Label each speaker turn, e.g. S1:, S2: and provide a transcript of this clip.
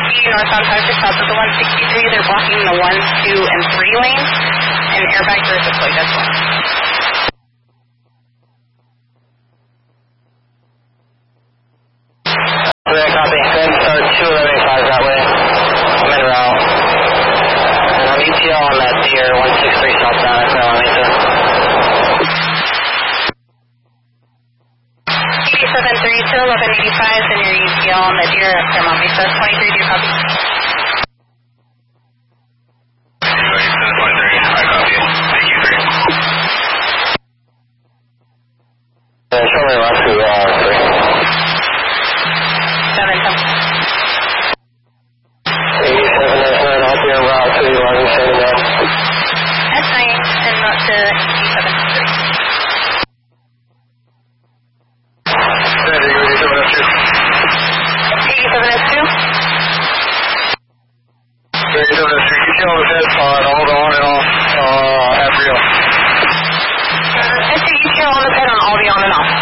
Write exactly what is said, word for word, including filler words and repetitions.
S1: northbound five six south of the one sixty-three. They're blocking the one, two, and three lanes, and airbags are deployed as well.
S2: Okay, copy. Then start two eleven five that way. I'm en route. And I'm E T L on that deer, one six three southbound at Carolina.
S1: eighty-seven three to eleven eighty-five, and your E T L on the deer at Claremont Mesa, twenty-three, do you copy?
S2: eighty-seven twenty-three, I copy. Thank you, three. Yeah, show me left to uh, three.
S1: seven, ten.
S2: eighty-seven is nine, I'll be en route to eleven seventy-nine.
S1: S nine, and not to eighty-seven three.
S2: eighty-seven S two.
S1: eighty-seven S two?
S2: eighty-seven S two, you tell the head pod, hold on and off, uh, at real.
S1: S two, you tell on the ped on all the on and off.